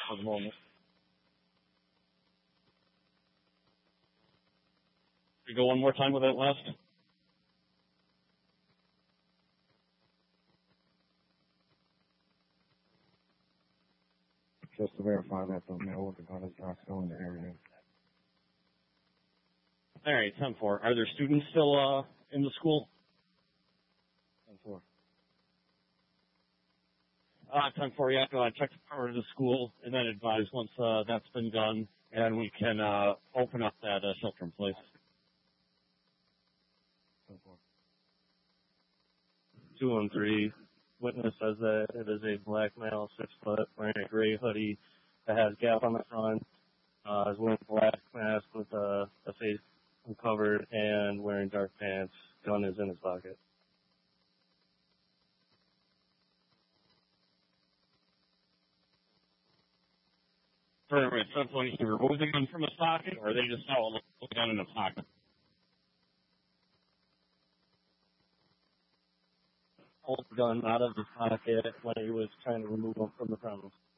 for the moment. We go one more time with that last. Just to verify that the mail order gun is not still in the area. All right, 10-4. Are there students still in the school? 10-4. 10-4, yeah, go ahead, check the power of the school, and then advise once that's been done, and we can open up that shelter in place. 10-4. 213. Witness says that it is a black male, 6 foot, wearing a gray hoodie that has gap on the front, is wearing a black mask with a face uncovered, and wearing dark pants. Gun is in his pocket. Right, so he removed the gun from his pocket, or they just saw the gun in the pocket? Pulled the gun out of his pocket when he was trying to remove him from the premise.